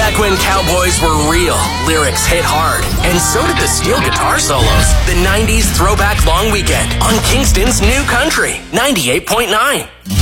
Back when cowboys were real, lyrics hit hard, and so did the steel guitar solos. The 90s Throwback Long Weekend on Kingston's New Country 98.9.